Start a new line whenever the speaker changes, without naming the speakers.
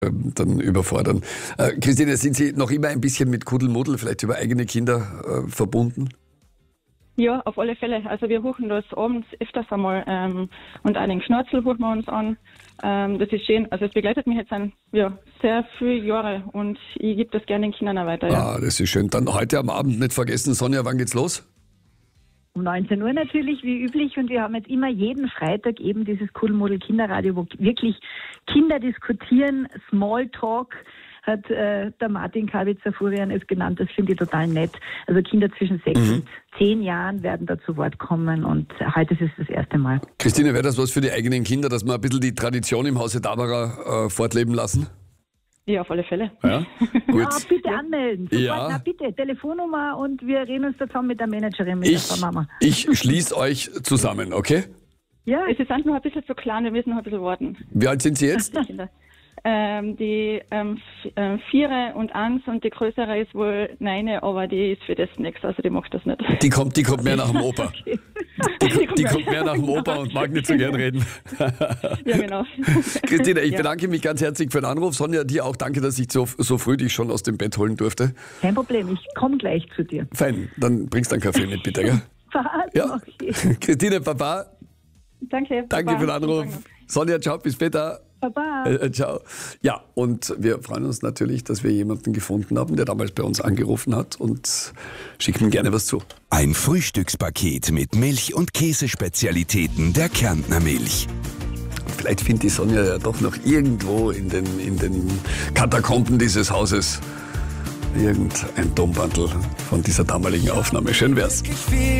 dann überfordern. Christine, sind Sie noch immer ein bisschen mit Kuddelmuddel, vielleicht über eigene Kinder verbunden?
Ja, auf alle Fälle. Also wir huchen das abends öfters einmal und auch den Schnurzel huchen wir uns an. Das ist schön. Also es begleitet mich jetzt sehr viele Jahre und ich gebe das gerne den Kindern auch weiter. Ja.
Das ist schön. Dann heute am Abend nicht vergessen, Sonja, wann geht's los?
Um 19 Uhr natürlich, wie üblich. Und wir haben jetzt immer jeden Freitag eben dieses Kuddelmuddel Kinderradio, wo wirklich Kinder diskutieren, Smalltalk, hat der Martin Kawitzer-Furian es genannt. Das finde ich total nett. Also Kinder zwischen 6 und 10 Jahren werden da zu Wort kommen und heute ist es das erste Mal.
Christine, wäre das was für die eigenen Kinder, dass wir ein bisschen die Tradition im Hause Dabara fortleben lassen?
Ja, auf alle Fälle.
Ja, gut.
Ja, bitte anmelden. Sofort,
Ja.
Na bitte, Telefonnummer und wir reden uns da zusammen mit der Managerin, mit der Frau Mama.
Ich schließe euch zusammen, okay?
Ja,
Es ist noch ein bisschen zu klein, wir müssen noch ein bisschen warten.
Wie alt sind Sie jetzt?
Die Kinder. Die 4 und 1 und die größere ist wohl 9, aber die ist für das nichts, also die macht das nicht.
Die kommt mehr nach dem Opa. Die kommt mehr nach dem Opa und mag nicht so gern reden.
Ja, genau.
Christine, ich bedanke mich ganz herzlich für den Anruf. Sonja, dir auch danke, dass ich so früh dich schon aus dem Bett holen durfte.
kein Problem, ich komme gleich zu dir.
Fein, dann bringst du einen Kaffee mit, bitte, gell?
Was?
Ja.
Okay.
Christine, Papa,
Danke.
danke für den Anruf. Sonja, ciao, bis später.
Baba.
Ciao. Ja, und wir freuen uns natürlich, dass wir jemanden gefunden haben, der damals bei uns angerufen hat und schicken ihm gerne was zu.
Ein Frühstückspaket mit Milch- und Käsespezialitäten der Kärntner Milch.
Vielleicht findet die Sonja ja doch noch irgendwo in den Katakomben dieses Hauses irgendein Tonbandel von dieser damaligen Aufnahme. Schön wär's.